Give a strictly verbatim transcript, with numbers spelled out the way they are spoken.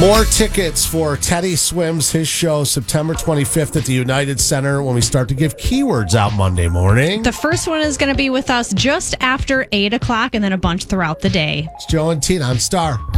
More tickets for Teddy Swims, his show, September twenty-fifth at the United Center when we start to give keywords out Monday morning. The first one is going to be with us just after eight o'clock and then a bunch throughout the day. It's Joe and Tina on Star.